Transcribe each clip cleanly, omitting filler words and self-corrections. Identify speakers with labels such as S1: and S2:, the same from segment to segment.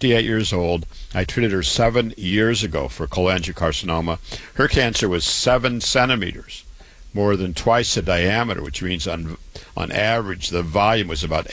S1: 58 years old. I treated her 7 years ago for cholangiocarcinoma. Her cancer was 7 centimeters, more than twice the diameter, which means on average the volume was about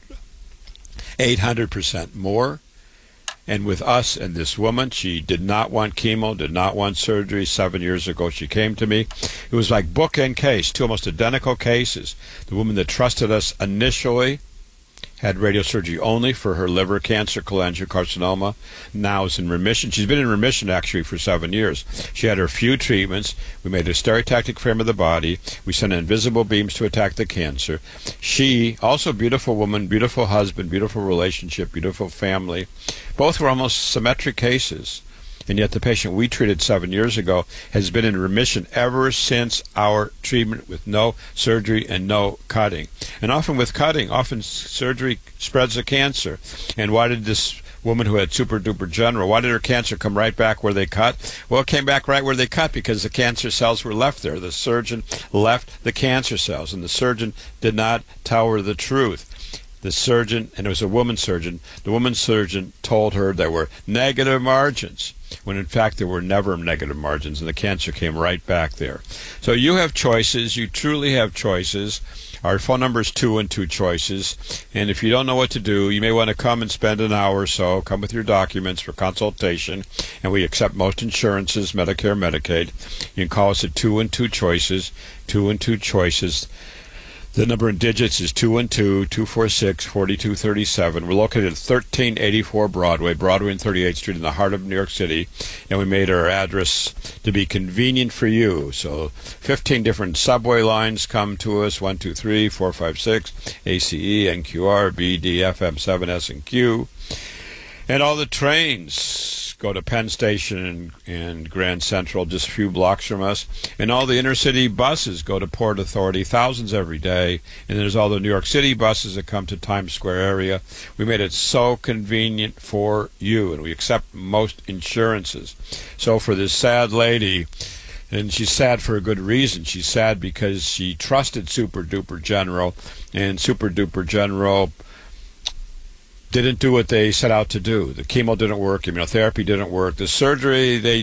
S1: 800% more. And with us and this woman, she did not want chemo, did not want surgery. 7 years ago, she came to me. It was like book and case, two almost identical cases. The woman that trusted us initially had radiosurgery only for her liver cancer, cholangiocarcinoma, now is in remission. She's been in remission, actually, for 7 years. She had her few treatments. We made a stereotactic frame of the body. We sent invisible beams to attack the cancer. She, also beautiful woman, beautiful husband, beautiful relationship, beautiful family. Both were almost symmetric cases. And yet the patient we treated 7 years ago has been in remission ever since our treatment with no surgery and no cutting. And often with cutting, often surgery spreads the cancer. And why did this woman who had super-duper general, why did her cancer come right back where they cut? Well, it came back right where they cut because the cancer cells were left there. The surgeon left the cancer cells, and the surgeon did not tell her the truth. The surgeon, and it was a woman surgeon, the woman surgeon told her there were negative margins, when in fact there were never negative margins, and the cancer came right back there. So you have choices. You truly have choices. Our phone number is 212 Choices, and if you don't know what to do, you may want to come and spend an hour or so. Come with your documents for consultation, and we accept most insurances, Medicare, Medicaid. You can call us at 212 Choices, 212 Choices. The number in digits is 212-246-4237. We're located at 1384 Broadway and 38th Street in the heart of New York City, and we made our address to be convenient for you. So 15 different subway lines come to us, 1, 2, 3, 4, 5, 6, ACE, NQR, BD, FM, 7, S, and Q. And all the trains go to Penn Station and Grand Central, just a few blocks from us. And all the inner-city buses go to Port Authority, thousands every day. And there's all the New York City buses that come to Times Square area. We made it so convenient for you, and we accept most insurances. So for this sad lady, and she's sad for a good reason. She's sad because she trusted Super Duper General, and Super Duper General didn't do what they set out to do. The chemo didn't work, immunotherapy didn't work, the surgery they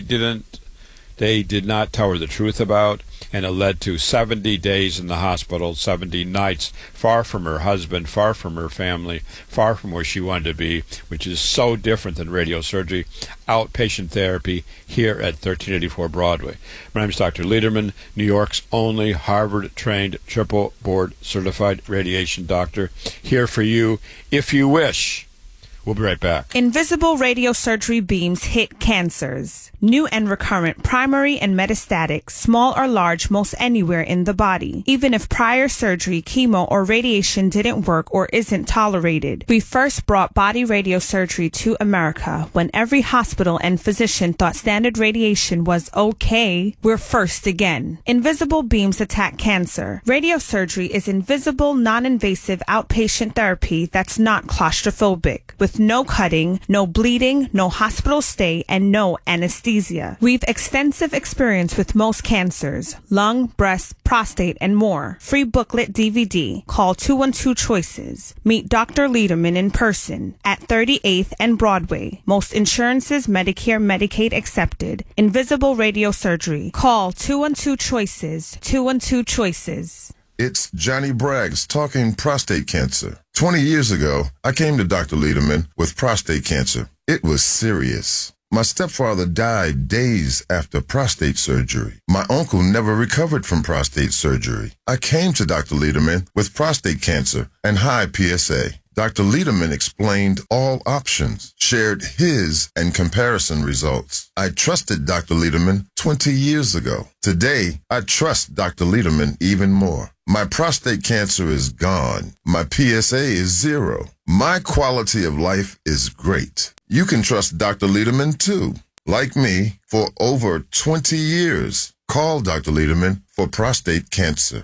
S1: did not tell her the truth about, and it led to 70 days in the hospital, 70 nights, far from her husband, far from her family, far from where she wanted to be, which is so different than radiosurgery, outpatient therapy here at 1384 Broadway. My name is Dr. Lederman, New York's only Harvard-trained, triple board-certified radiation doctor, here for you if you wish. We'll be right back.
S2: Invisible radiosurgery beams hit cancers. New and recurrent, primary and metastatic, small or large, most anywhere in the body. Even if prior surgery, chemo, or radiation didn't work or isn't tolerated. We first brought body radiosurgery to America when every hospital and physician thought standard radiation was okay. We're first again. Invisible beams attack cancer. Radiosurgery is invisible, non-invasive outpatient therapy that's not claustrophobic, with no cutting, no bleeding, no hospital stay, and no anesthesia. We've extensive experience with most cancers, lung, breast, prostate, and more. Free booklet DVD. Call 212 Choices. Meet Dr. Lederman in person at 38th and Broadway. Most insurances, Medicare, Medicaid accepted. Invisible radiosurgery. Call 212 Choices. 212 Choices.
S3: It's Johnny Braggs talking prostate cancer. 20 years ago, I came to Dr. Lederman with prostate cancer. It was serious. My stepfather died days after prostate surgery. My uncle never recovered from prostate surgery. I came to Dr. Lederman with prostate cancer and high PSA. Dr. Lederman explained all options, shared his and comparison results. I trusted Dr. Lederman 20 years ago. Today, I trust Dr. Lederman even more. My prostate cancer is gone. My PSA is 0. My quality of life is great. You can trust Dr. Lederman too. Like me, for over 20 years. Call Dr. Lederman for prostate cancer.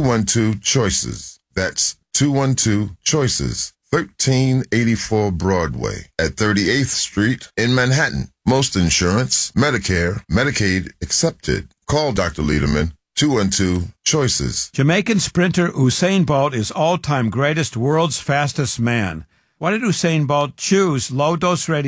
S3: 212 Choices. That's 212 Choices. 1384 Broadway at 38th Street in Manhattan. Most insurance, Medicare, Medicaid accepted. Call Dr. Lederman, 212 Choices.
S4: Jamaican sprinter Usain Bolt is all-time greatest, world's fastest man. Why did Usain Bolt choose low-dose radiation